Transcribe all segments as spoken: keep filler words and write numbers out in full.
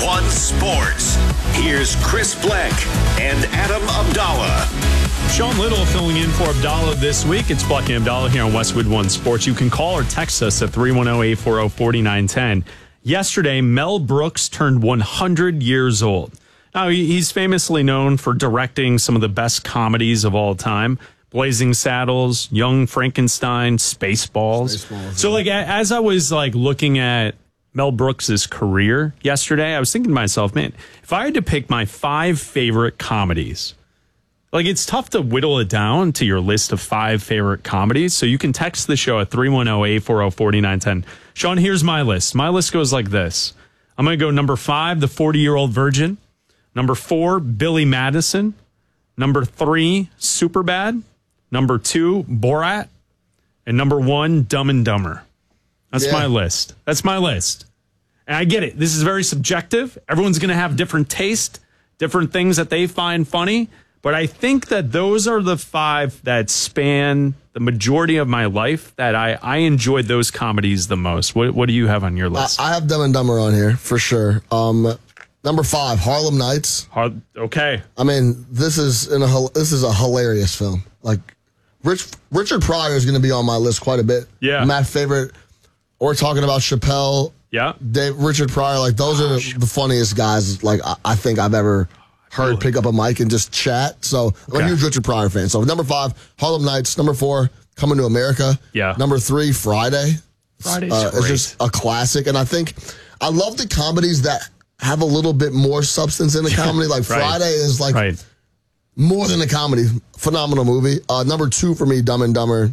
One Sports. Here's Chris Blank and Adam Abdallah. Sean Little filling in for Abdallah this week. It's Blank and Abdallah here on Westwood One Sports. You can call or text us at three one zero, eight four zero, four nine one zero. Yesterday, Mel Brooks turned one hundred years old. Now, he's famously known for directing some of the best comedies of all time. Blazing Saddles, Young Frankenstein, Spaceballs. Spaceballs so, like, as I was, like, looking at Mel Brooks' career yesterday, I was thinking to myself, man, if I had to pick my five favorite comedies, like, it's tough to whittle it down to your list of five favorite comedies. So you can text the show at three one zero, eight four zero, four nine one zero. Sean, here's my list. My list goes like this. I'm going to go number five, The forty-Year-Old Virgin. Number four, Billy Madison. Number three, Superbad. Number two, Borat. And number one, Dumb and Dumber. That's yeah. my list. That's my list. And I get it. This is very subjective. Everyone's going to have different taste, different things that they find funny. But I think that those are the five that span the majority of my life that I, I enjoyed those comedies the most. What what do you have on your list? I, I have Dumb and Dumber on here for sure. Um, number five, Harlem Nights. Har- okay. I mean, this is in a this is a hilarious film. Like, Rich, Richard Pryor is going to be on my list quite a bit. Yeah. My favorite. We're talking about Chappelle. Yeah. Dave, Richard Pryor. Like, those oh, are the funniest guys. Like I, I think I've ever heard pick up a mic and just chat. So I'm okay. a huge Richard Pryor fan. So number five, Harlem Nights. Number four, Coming to America. Yeah. Number three, Friday. Friday's uh, great. It's just a classic. And I think I love the comedies that have a little bit more substance in the comedy. Like right. Friday is like right. more than a comedy. Phenomenal movie. Uh, number two for me, Dumb and Dumber.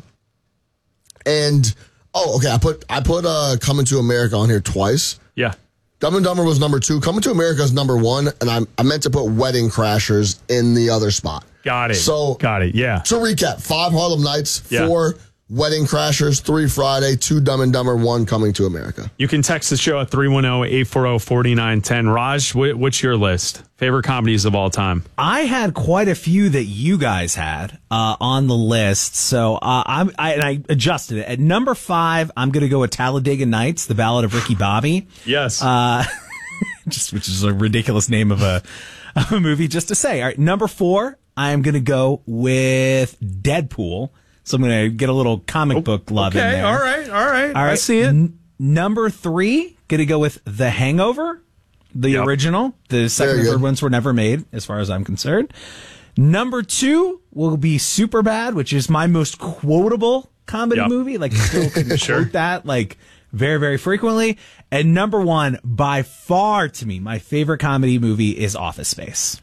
And oh, okay. I put I put uh, Coming to America on here twice. Yeah. Dumb and Dumber was number two. Coming to America is number one, and I, I meant to put Wedding Crashers in the other spot. Got it. So, got it. Yeah. To recap: five Harlem Nights, yeah. four Wedding Crashers, three Friday, two Dumb and Dumber, one Coming to America. You can text the show at three one zero, eight four zero, four nine one zero. Raj, what's your list? Favorite comedies of all time? I had quite a few that you guys had uh, on the list, so uh, I'm, I, and I adjusted it. At number five, I'm going to go with Talladega Nights, The Ballad of Ricky Bobby. Yes. Uh, just which is a ridiculous name of a, of a movie, just to say. All right, number four, I am going to go with Deadpool. So I'm going to get a little comic book love okay, in there. all right, all right. All right, I see it. N- number three, going to go with The Hangover. The yep. original. The second and third ones were never made, as far as I'm concerned. Number two will be Superbad, which is my most quotable comedy yep. movie. Like, still can sure. quote that, like, very, very frequently. And number one, by far to me, my favorite comedy movie is Office Space.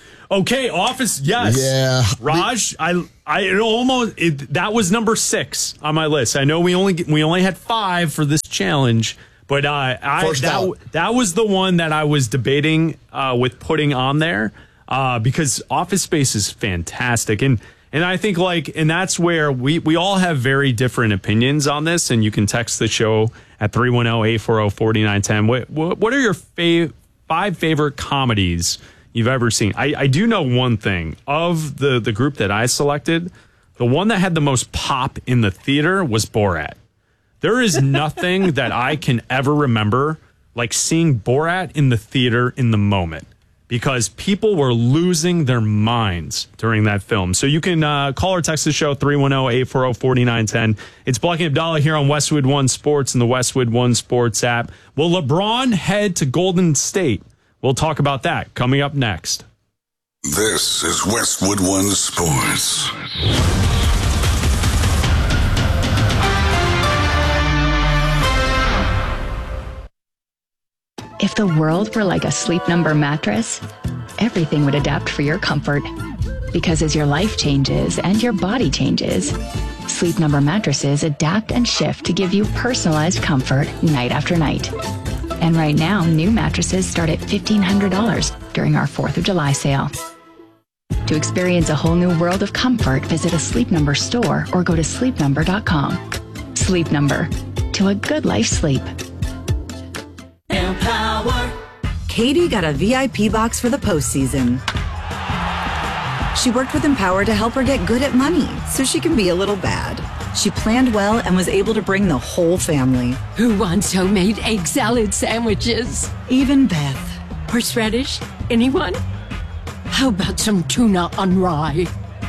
Okay, Office, yes. Yeah. Raj, I, I it almost it, that was number six on my list. I know we only we only had five for this challenge. But uh, I, that, that was the one that I was debating uh, with putting on there uh, because Office Space is fantastic. And and I think like, and that's where we, we all have very different opinions on this. And you can text the show at three one zero, eight four zero, four nine one zero. What, what, what are your fav- five favorite comedies you've ever seen? I, I do know one thing. Of the, the group that I selected, the one that had the most pop in the theater was Borat. There is nothing that I can ever remember like seeing Borat in the theater in the moment because people were losing their minds during that film. So you can uh, call or text the show three one zero, eight four zero, four nine one zero. It's Blank and Abdallah here on Westwood One Sports and the Westwood One Sports app. Will LeBron head to Golden State? We'll talk about that coming up next. This is Westwood One Sports. If the world were like a Sleep Number mattress, everything would adapt for your comfort. Because as your life changes and your body changes, Sleep Number mattresses adapt and shift to give you personalized comfort night after night. And right now, new mattresses start at fifteen hundred dollars during our fourth of July sale. To experience a whole new world of comfort, visit a Sleep Number store or go to sleep number dot com. Sleep Number. To a good life sleep. Empower. Katie got a V I P box for the postseason. She worked with Empower to help her get good at money so she can be a little bad. She planned well and was able to bring the whole family. Who wants homemade egg salad sandwiches? Even Beth. Horseradish? Anyone? How about some tuna on rye?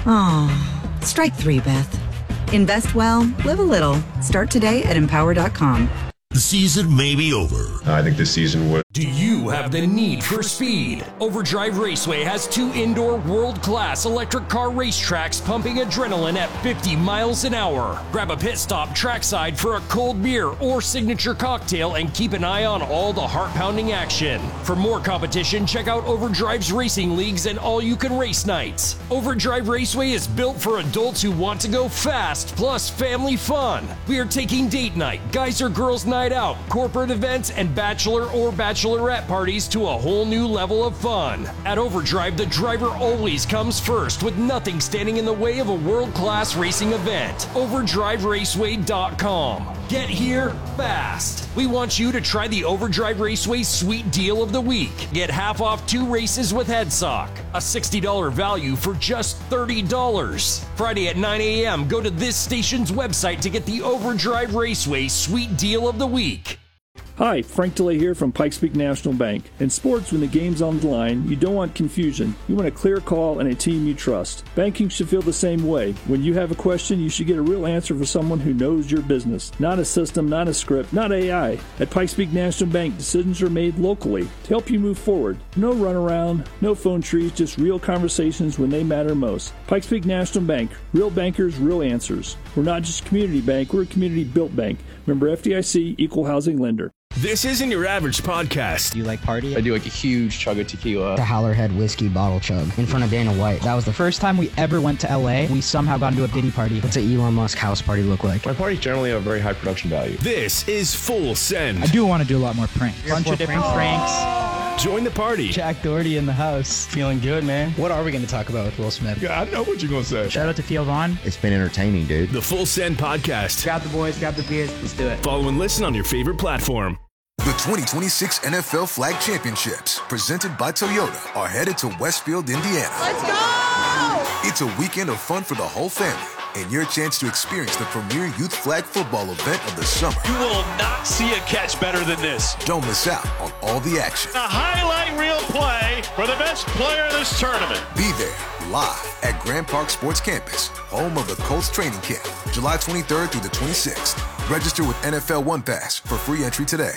Oh, strike three, Beth. Invest well, live a little. Start today at empower dot com. The season may be over. I think this season would. Do you have the need for speed? Overdrive Raceway has two indoor world-class electric car racetracks pumping adrenaline at fifty miles an hour. Grab a pit stop trackside for a cold beer or signature cocktail and keep an eye on all the heart-pounding action. For more competition, check out Overdrive's racing leagues and all-you-can race nights. Overdrive Raceway is built for adults who want to go fast plus family fun. We are taking date night, guys or girls night out, corporate events, and bachelor or bachelorette parties to a whole new level of fun. At Overdrive, the driver always comes first, with nothing standing in the way of a world-class racing event. overdrive raceway dot com. Get here fast. We want you to try the Overdrive Raceway Sweet Deal of the Week. Get half off two races with HeadSock. A sixty dollars value for just thirty dollars. Friday at nine a.m., go to this station's website to get the Overdrive Raceway Sweet Deal of the Week. Hi, Frank DeLay here from Pikes Peak National Bank. In sports, when the game's on the line, you don't want confusion. You want a clear call and a team you trust. Banking should feel the same way. When you have a question, you should get a real answer from someone who knows your business. Not a system, not a script, not A I. At Pikes Peak National Bank, decisions are made locally to help you move forward. No runaround, no phone trees, just real conversations when they matter most. Pikes Peak National Bank, real bankers, real answers. We're not just a community bank, we're a community-built bank. Remember F D I C, Equal Housing Lender. This isn't your average podcast. Do you like party? I do like a huge chug of tequila. The Howlerhead whiskey bottle chug in front of Dana White. That was the first time we ever went to L A. We somehow got into a Diddy party. What's an Elon Musk house party look like? My parties generally have a very high production value. This is Full Send. I do want to do a lot more pranks. Bunch of different pranks. Join the party. Jack Doherty in the house. Feeling good, man. What are we going to talk about with Will Smith? Yeah, I know what you're going to say. Shout out to Theo Vaughn. It's been entertaining, dude. The Full Send podcast. Grab the boys, grab the beers. Let's do it. Follow and listen on your favorite platform. The twenty twenty-six N F L Flag Championships, presented by Toyota, are headed to Westfield, Indiana. Let's go! It's a weekend of fun for the whole family, and your chance to experience the premier youth flag football event of the summer. You will not see a catch better than this. Don't miss out on all the action. A highlight reel play for the best player of this tournament. Be there, live at Grand Park Sports Campus, home of the Colts training camp, July twenty-third through the twenty-sixth. Register with N F L One Pass for free entry today.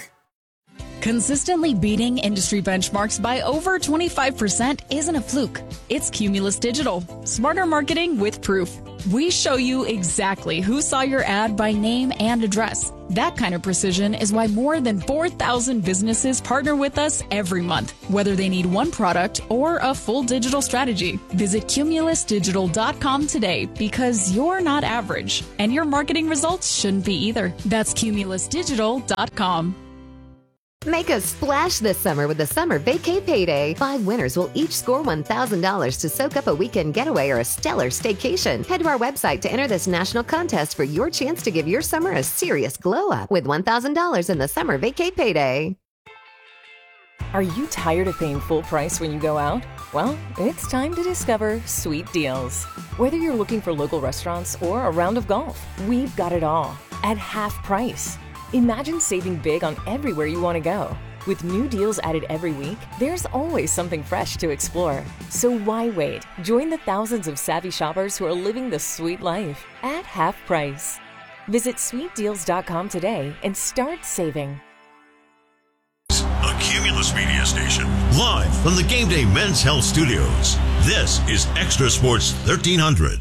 Consistently beating industry benchmarks by over twenty-five percent isn't a fluke. It's Cumulus Digital. Smarter marketing with proof. We show you exactly who saw your ad by name and address. That kind of precision is why more than four thousand businesses partner with us every month, whether they need one product or a full digital strategy. Visit cumulus digital dot com today, because you're not average, and your marketing results shouldn't be either. That's cumulus digital dot com. Make a splash this summer with the Summer Vacay Payday. Five winners will each score one thousand dollars to soak up a weekend getaway or a stellar staycation. Head to our website to enter this national contest for your chance to give your summer a serious glow up with one thousand dollars in the Summer Vacay Payday. Are you tired of paying full price when you go out? Well, it's time to discover Sweet Deals. Whether you're looking for local restaurants or a round of golf, we've got it all at half price. Imagine saving big on everywhere you want to go. With new deals added every week, there's always something fresh to explore. So why wait? Join the thousands of savvy shoppers who are living the sweet life at half price. Visit sweet deals dot com today and start saving. A Cumulus Media Station, live from the Game Day Men's Health Studios. This is Extra Sports thirteen hundred.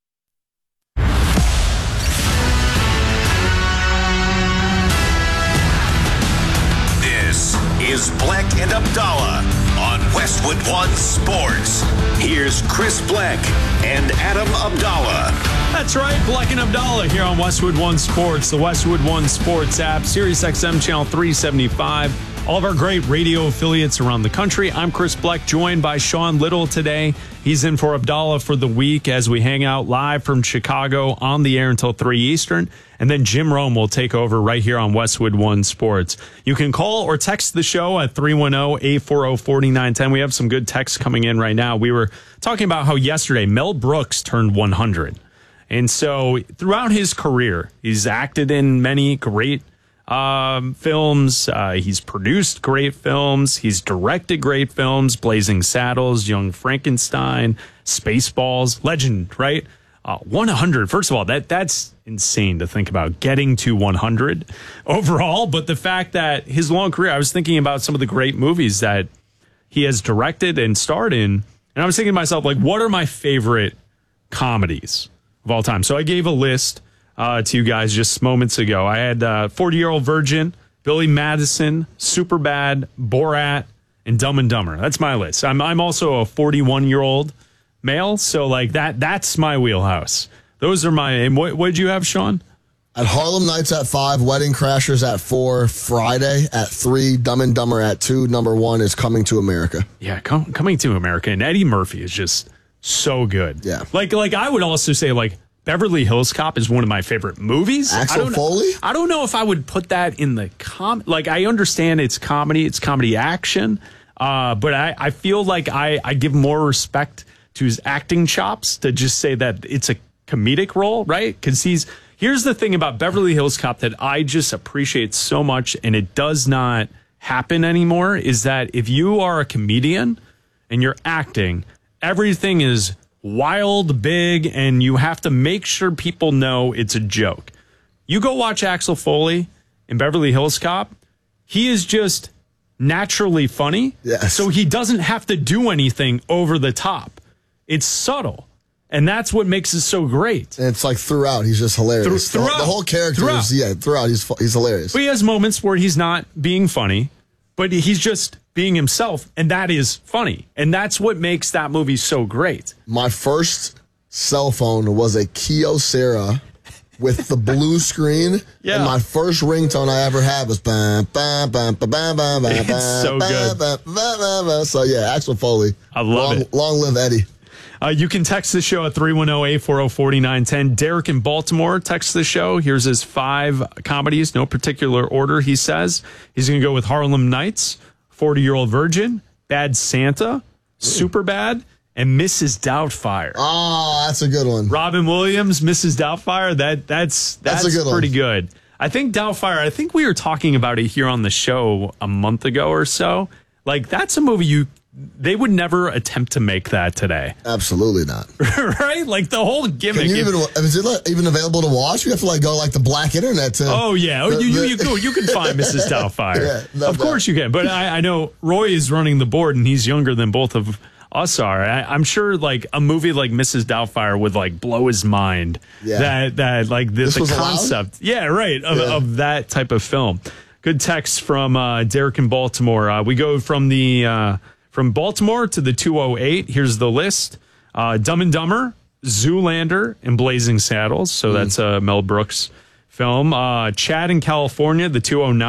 Is Black and Abdallah on Westwood One Sports. Here's Chris Black and Adam Abdallah. That's right, Black and Abdallah here on Westwood One Sports, the Westwood One Sports app, Sirius X M channel three seventy-five. All of our great radio affiliates around the country. I'm Chris Black, joined by Sean Little today. He's in for Abdallah for the week as we hang out live from Chicago on the air until three Eastern. And then Jim Rome will take over right here on Westwood One Sports. You can call or text the show at three one zero, eight four zero, four nine one zero. We have some good texts coming in right now. We were talking about how yesterday Mel Brooks turned one hundred. And so throughout his career, he's acted in many great um, films. Uh, he's produced great films. He's directed great films. Blazing Saddles, Young Frankenstein, Spaceballs, legend, right? Uh, one hundred. First of all, that that's insane to think about getting to one hundred overall. But the fact that his long career, I was thinking about some of the great movies that he has directed and starred in. And I was thinking to myself, like, what are my favorite comedies of all time? So I gave a list uh, to you guys just moments ago. I had uh, forty-Year-Old Virgin, Billy Madison, Superbad, Borat, and Dumb and Dumber. That's my list. I'm I'm also a forty-one-year-old male, so like that that's my wheelhouse. Those are my. And what did you have, Sean? At Harlem Nights at five, Wedding Crashers at four, Friday at three, Dumb and Dumber at two. Number one is Coming to America. Yeah, com- Coming to America, and Eddie Murphy is just so good. Yeah, like like I would also say like Beverly Hills Cop is one of my favorite movies. Axel I don't, Foley? I don't know if I would put that in the com. Like I understand it's comedy, it's comedy action, uh, but I, I feel like I, I give more respect to his acting chops to just say that it's a comedic role, right? Because he's here's the thing about Beverly Hills Cop that I just appreciate so much, and it does not happen anymore, is that if you are a comedian and you're acting, everything is wild, big, and you have to make sure people know it's a joke. You go watch Axel Foley in Beverly Hills Cop, he is just naturally funny. Yes. So he doesn't have to do anything over the top. It's subtle. And that's what makes it so great. And it's like throughout, he's just hilarious. Throughout, the, the whole character throughout. is, yeah, throughout, he's he's hilarious. But he has moments where he's not being funny, but he's just being himself, and that is funny. And that's what makes that movie so great. My first cell phone was a Kyocera with the blue screen. Yeah. And my first ringtone I ever had was bam, bam, bam, bam, bam, bam, bam, It's so bam, good. bam, bam, bam, bam. So yeah, Axel Foley. I love long, it. Long live Eddie. Uh, you can text the show at three one zero, eight four zero, four nine one zero. Derek in Baltimore texts the show. Here's his five comedies, no particular order, he says. He's going to go with Harlem Nights, forty-Year-Old Virgin, Bad Santa, Superbad, and Missus Doubtfire. Oh, that's a good one. Robin Williams, Missus Doubtfire, that, that's, that's, That's a good pretty one. good. I think Doubtfire, I think we were talking about it here on the show a month ago or so. Like, that's a movie you... They would never attempt to make that today. Absolutely not. Right? Like the whole gimmick. Can you if- even, is it like, even available to watch? You have to like go like the black internet to. Oh yeah, oh, the- you, you the- you go. You can find Missus Doubtfire. Yeah, no of course doubt. you can. But I, I know Roy is running the board, and he's younger than both of us are. I, I'm sure like a movie like Missus Doubtfire would like blow his mind. Yeah. That that like the, This the was allowed? concept. Yeah, right. Of, Yeah. of that type of film. Good text from uh, Derek in Baltimore. Uh, we go from the. Uh, From Baltimore to the two oh eight, here's the list. Uh, Dumb and Dumber, Zoolander, and Blazing Saddles. So that's a Mel Brooks film. Uh, Chad in California, the two oh nine.